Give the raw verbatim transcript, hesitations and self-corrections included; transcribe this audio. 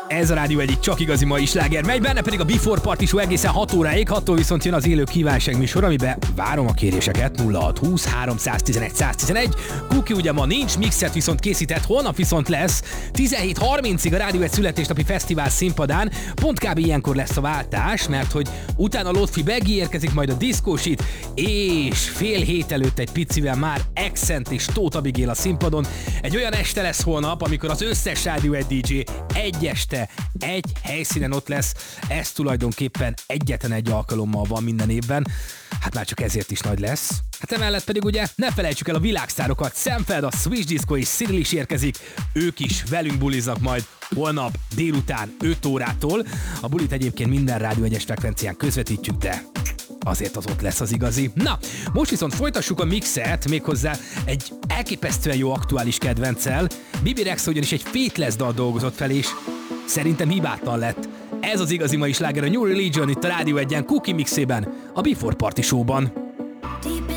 Ez a rádió egyik csak igazi mai sláger, megy benne pedig a Before Party Show egészen hat óráig, hattól viszont jön az élő kívánság műsor, amiben várom a kéréseket. Nulla hat húsz háromszáztizenegy száztizenegy. Kuki ugye ma nincs, mixet viszont készített, holnap viszont lesz. tizenhét harmincig a rádió egy születésnapi fesztivál színpadán, pont kb. Ilyenkor lesz a váltás, mert hogy utána Lotfi Begi érkezik, majd a diszkósit, és fél hét előtt egy picivel már Accent és Tóth Abigail a színpadon. Egy olyan este lesz holnap, amikor az összes rádió egy dé dzsé egy este, egy helyszínen ott lesz. Ez tulajdonképpen egyetlen egy alkalommal van minden évben. Hát már csak ezért is nagy lesz. Hát emellett pedig ugye ne felejtsük el a világsztárokat. Sam Feld, a Swiss Disco és Cyril is érkezik. Ők is velünk buliznak majd holnap délután öt órától. A bulit egyébként minden rádió egyes frekvencián közvetítjük, de azért az ott lesz az igazi. Na, most viszont folytassuk a mixet, méghozzá egy elképesztően jó aktuális kedvenccel. Bibi Rexha ugyanis egy Faithless dal dolgozott fel, és szerintem hibátlan lett. Ez az igazi mai sláger, a New Religion itt a Rádió egyen Cookie mixében, a Before Party Show-ban.